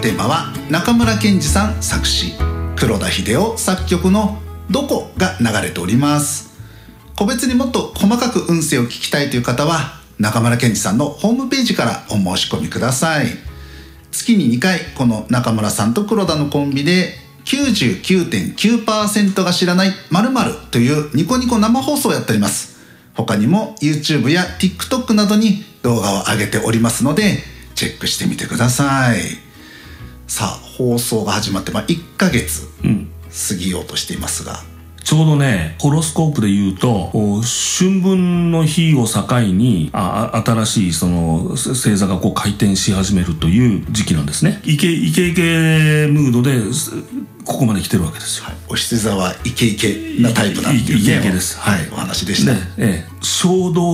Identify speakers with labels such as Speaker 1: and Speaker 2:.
Speaker 1: テーマは中村健二さん作詞、黒田秀夫作曲のどこが流れております。個別にもっと細かく運勢を聞きたいという方は中村健二さんのホームページからお申し込みください。月に2回この中村さんと黒田のコンビで 99.9% が知らない〇〇というニコニコ生放送をやっております。他にも YouTube や TikTok などに動画を上げておりますのでチェックしてみてください。さあ放送が始まって1ヶ月過ぎようとしていますが、
Speaker 2: ちょうどね、ホロスコープで言うと春分の日を境に新しいその星座がこう回転し始めるという時期なんですね。イケイケムードでここまで来てるわけですよ。
Speaker 1: はい、お羊座はイケイケなタイプなんていうね、
Speaker 2: イケイケです。
Speaker 1: はい、お話でした。
Speaker 2: 衝動